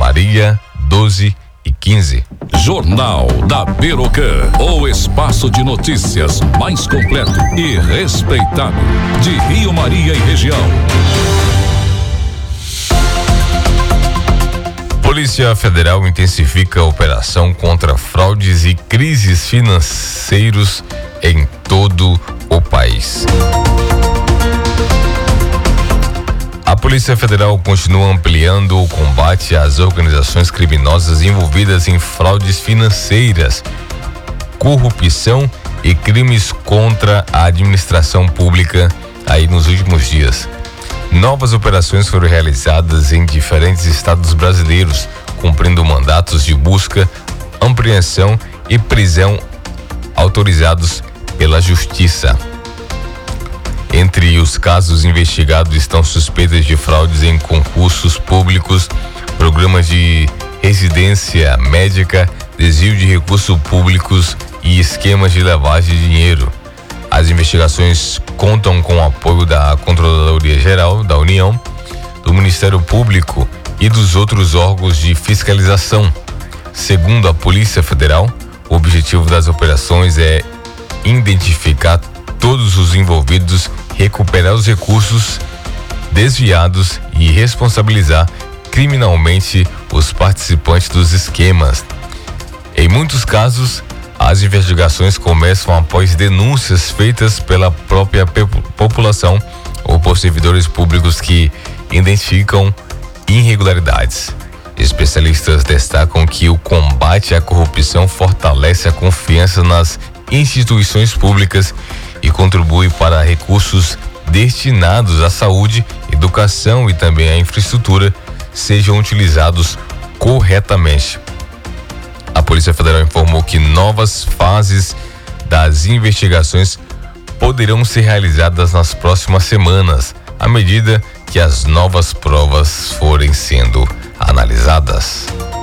Maria, 12h15. Jornal da Birocan, o espaço de notícias mais completo e respeitado de Rio Maria e região. Polícia Federal intensifica a operação contra fraudes e crises financeiros em todo o país. A Polícia Federal continua ampliando o combate às organizações criminosas envolvidas em fraudes financeiras, corrupção e crimes contra a administração pública aí nos últimos dias. Novas operações foram realizadas em diferentes estados brasileiros, cumprindo mandatos de busca, apreensão e prisão autorizados pela Justiça. Entre os casos investigados estão suspeitas de fraudes em concursos públicos, programas de residência médica, desvio de recursos públicos e esquemas de lavagem de dinheiro. As investigações contam com o apoio da Controladoria Geral da União, do Ministério Público e dos outros órgãos de fiscalização. Segundo a Polícia Federal, o objetivo das operações é identificar todos os envolvidos, recuperar os recursos desviados e responsabilizar criminalmente os participantes dos esquemas. Em muitos casos, as investigações começam após denúncias feitas pela própria população ou por servidores públicos que identificam irregularidades. Especialistas destacam que o combate à corrupção fortalece a confiança nas instituições públicas e contribui para recursos destinados à saúde, educação e também à infraestrutura sejam utilizados corretamente. A Polícia Federal informou que novas fases das investigações poderão ser realizadas nas próximas semanas, à medida que as novas provas forem sendo analisadas.